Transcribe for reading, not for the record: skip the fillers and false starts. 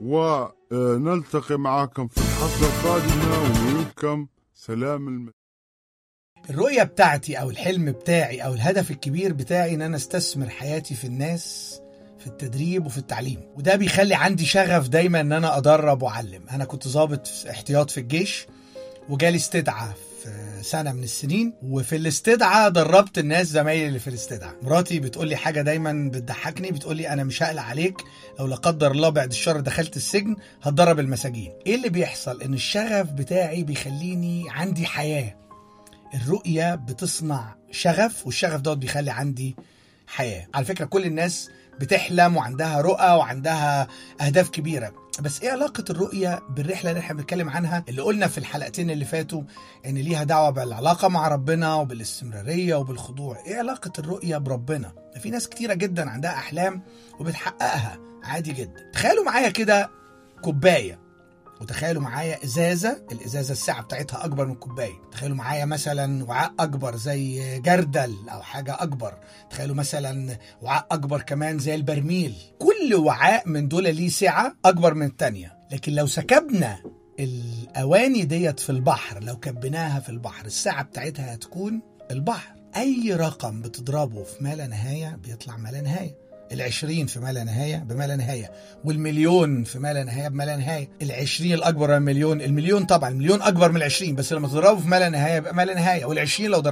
ونلتقي معكم في الحلقة القادمة، ومنكم سلام الرؤية بتاعتي أو الحلم بتاعي أو الهدف الكبير بتاعي إن أنا استثمر حياتي في الناس، في التدريب وفي التعليم، وده بيخلي عندي شغف دايما إن أنا أدرب وأعلم. أنا كنت ضابط احتياط في الجيش، وجالي استدعاء في سنة من السنين، وفي الاستدعاء دربت الناس زمايلي اللي في الاستدعاء. مراتي بتقولي حاجة دايما بتضحكني، بتقولي أنا مش هقلق عليك لو لا قدر الله بعد الشر دخلت السجن هتدرب المساجين. إيه اللي بيحصل؟ إن الشغف بتاعي بيخليني عندي حياة. الرؤية بتصنع شغف، والشغف دوت بيخلي عندي حياة. على فكرة كل الناس بتحلم وعندها رؤى وعندها أهداف كبيرة، بس إيه علاقة الرؤية بالرحلة اللي احنا بنتكلم عنها، اللي قلنا في الحلقتين اللي فاتوا إن ليها دعوة بالعلاقة مع ربنا وبالاستمرارية وبالخضوع؟ إيه علاقة الرؤية بربنا؟ في ناس كتيرة جدا عندها أحلام وبتحققها عادي جدا. تخيلوا معايا كده كوباية، وتخيلوا معايا إزازة، الإزازة السعة بتاعتها أكبر من الكوباية. تخيلوا معايا مثلا وعاء أكبر زي جردل أو حاجة أكبر. تخيلوا مثلا وعاء أكبر كمان زي البرميل. كل وعاء من دول ليه سعة أكبر من التانية، لكن لو سكبنا الأواني ديت في البحر، لو كبناها في البحر، السعة بتاعتها هتكون البحر. أي رقم بتضربه في ما لا نهاية بيطلع ما لا نهاية. 20 في ما لا نهاية بما لا نهاية، والمليون في ما لا نهاية بما لا نهاية. 20 الأكبر من المليون، المليون طبعا المليون أكبر من 20، بس لما تضربه في ما لا نهاية بما لا نهاية، وال20 لو